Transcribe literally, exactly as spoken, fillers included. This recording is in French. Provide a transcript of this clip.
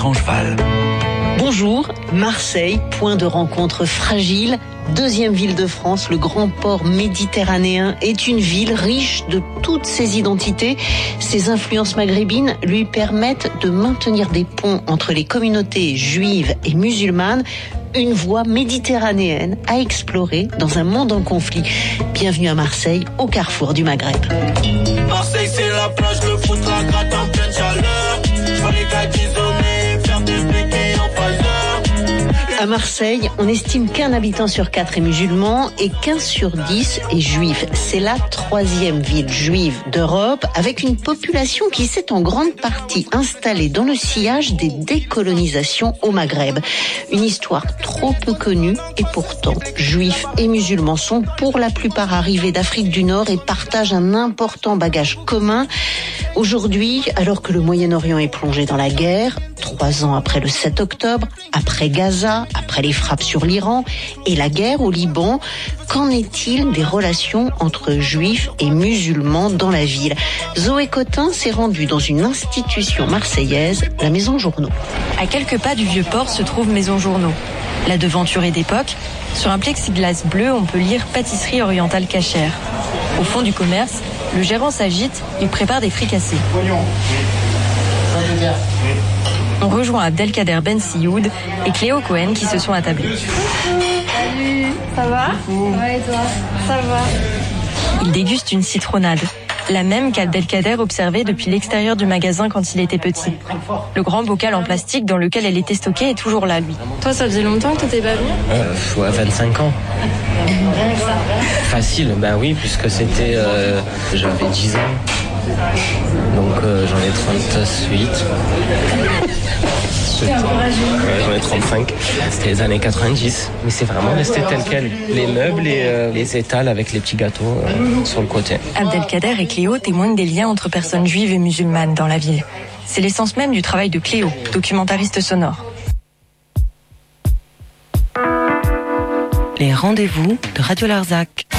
Transvaal. Bonjour, Marseille, point de rencontre fragile. Deuxième ville de France, le grand port méditerranéen est une ville riche de toutes ses identités. Ses influences maghrébines lui permettent de maintenir des ponts entre les communautés juives et musulmanes. Une voie méditerranéenne à explorer dans un monde en conflit. Bienvenue à Marseille, au carrefour du Maghreb. Marseille, c'est la plage, le foot, la gratte en pleine chaleur. Je vois les gars d'isoler, faire des béquilles en phaseur. À Marseille, on estime qu'un habitant sur quatre est musulman et quinze sur dix est juif. C'est la troisième ville juive d'Europe, avec une population qui s'est en grande partie installée dans le sillage des décolonisations au Maghreb. Une histoire trop peu connue et pourtant, juifs et musulmans sont pour la plupart arrivés d'Afrique du Nord et partagent un important bagage commun. Aujourd'hui, alors que le Moyen-Orient est plongé dans la guerre, trois ans après le sept octobre, après Gaza, après les frappes sur l'Iran et la guerre au Liban, qu'en est-il des relations entre juifs et musulmans dans la ville ? Zoé Cotin s'est rendue dans une institution marseillaise, la Maison Journaux. À quelques pas du vieux port se trouve Maison Journaux. La devanture est d'époque. Sur un plexiglas bleu, on peut lire pâtisserie orientale cachère. Au fond du commerce, le gérant s'agite, il prépare des fricassés. On rejoint Abdelkader Ben Sioud et Cléo Cohen qui se sont attablés. Salut, ça va ? Ouais, et toi ? Ça va. Ils dégustent une citronnade, la même qu'Abdelkader observait depuis l'extérieur du magasin quand il était petit. Le grand bocal en plastique dans lequel elle était stockée est toujours là, lui. Toi, ça faisait longtemps que t'étais pas venu ? euh, Ouais, vingt-cinq ans. Rien que ça. Facile, ben oui, puisque c'était... Euh, j'avais dix ans. Donc euh, j'en ai trente-huit. T'es encouragé. Ouais, j'en ai trente-cinq. C'était les années quatre-vingt-dix. Mais c'est vraiment resté tel quel. Les meubles et euh, les étals avec les petits gâteaux euh, sur le côté. Abdelkader et Cléo témoignent des liens entre personnes juives et musulmanes dans la ville. C'est l'essence même du travail de Cléo, documentariste sonore. Les rendez-vous de Radio Larzac.